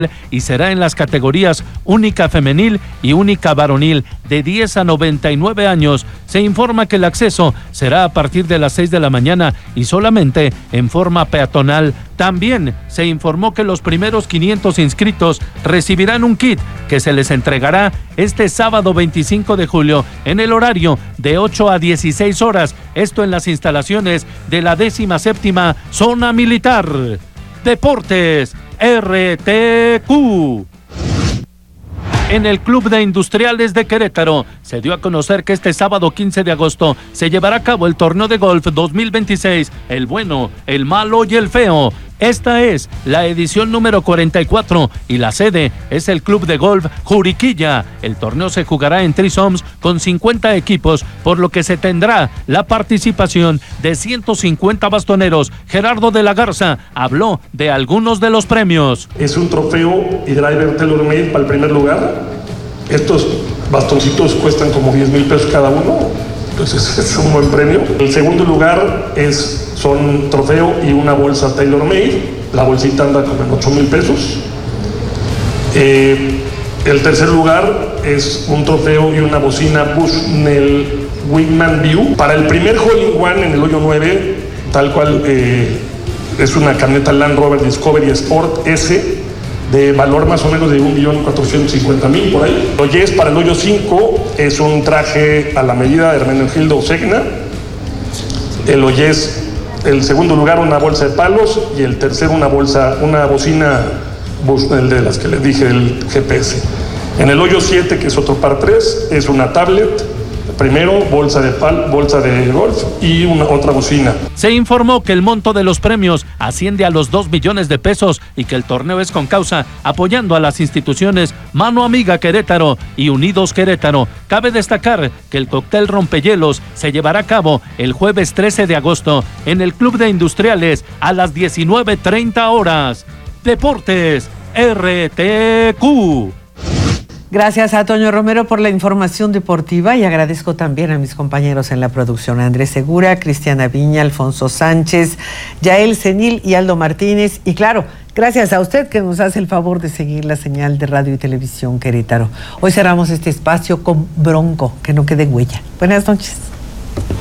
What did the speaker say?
y será en las categorías única femenil y única varonil de 10 a 99 años. Se informa que el acceso será a partir de las 6 de la mañana y solamente en forma peatonal. También se informó que los primeros 500 inscritos recibirán un kit que se les entregará este sábado 25 de julio en el horario de 8 a 16 horas. Esto en las instalaciones de la 17ª Zona Militar. Deportes RTQ. En el Club de Industriales de Querétaro se dio a conocer que este sábado 15 de agosto se llevará a cabo el torneo de golf 2026, el bueno, el malo y el feo. Esta es la edición número 44 y la sede es el Club de Golf Juriquilla. El torneo se jugará en threesomes con 50 equipos, por lo que se tendrá la participación de 150 bastoneros. Gerardo de la Garza habló de algunos de los premios. Es un trofeo y driver tailor-made para el primer lugar. Estos bastoncitos cuestan como 10,000 pesos cada uno, entonces es un buen premio. El segundo lugar son trofeo y una bolsa tailor-made. La bolsita anda como en 8,000 pesos. El tercer lugar es un trofeo y una bocina Bushnell Wingman View. Para el primer hole-in-one en el hoyo 9, tal cual es una camioneta Land Rover Discovery Sport S, de valor más o menos de 1,450,000 por ahí. El Oyes para el hoyo 5 es un traje a la medida de Hermenegildo Segna. El Oyes, el segundo lugar, una bolsa de palos, y el tercero una bocina Bushnell de las que les dije, el GPS. En el hoyo 7, que es otro par 3, es una tablet. Primero, bolsa de golf y otra bocina. Se informó que el monto de los premios asciende a los 2 millones de pesos y que el torneo es con causa, apoyando a las instituciones Mano Amiga Querétaro y Unidos Querétaro. Cabe destacar que el cóctel rompehielos se llevará a cabo el jueves 13 de agosto en el Club de Industriales a las 19:30 horas. Deportes RTQ. Gracias a Toño Romero por la información deportiva y agradezco también a mis compañeros en la producción, Andrés Segura, Cristiana Viña, Alfonso Sánchez, Yael Senil y Aldo Martínez. Y claro, gracias a usted que nos hace el favor de seguir la señal de Radio y Televisión Querétaro. Hoy cerramos este espacio con Bronco, que no quede huella. Buenas noches.